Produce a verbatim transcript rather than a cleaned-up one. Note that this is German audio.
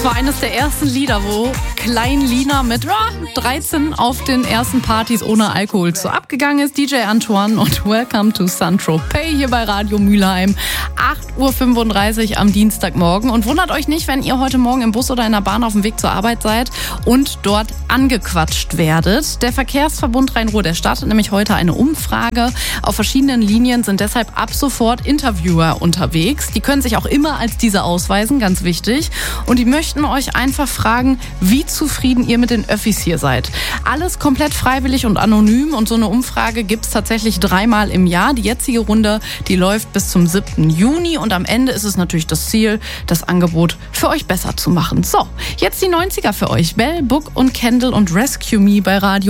Das war eines der ersten Lieder, wo Klein Lina mit ah, dreizehn auf den ersten Partys ohne Alkohol so abgegangen ist. D J Antoine und Welcome to Saint-Tropez hier bei Radio Mülheim. acht Uhr fünfunddreißig am Dienstagmorgen. Und wundert euch nicht, wenn ihr heute Morgen im Bus oder in der Bahn auf dem Weg zur Arbeit seid und dort angequatscht werdet. Der Verkehrsverbund Rhein-Ruhr, der startet nämlich heute eine Umfrage. Auf verschiedenen Linien sind deshalb ab sofort Interviewer unterwegs. Die können sich auch immer als diese ausweisen, ganz wichtig. Und die möchten euch einfach fragen, wie zufrieden ihr mit den Öffis hier seid. Alles komplett freiwillig und anonym. Und so eine Umfrage gibt es tatsächlich dreimal im Jahr. Die jetzige Runde, die läuft bis zum siebten Juni. Und am Ende ist es natürlich das Ziel, das Angebot für euch besser zu machen. So, jetzt die neunziger für euch. Bell, Book und Candle und Rescue Me bei Radio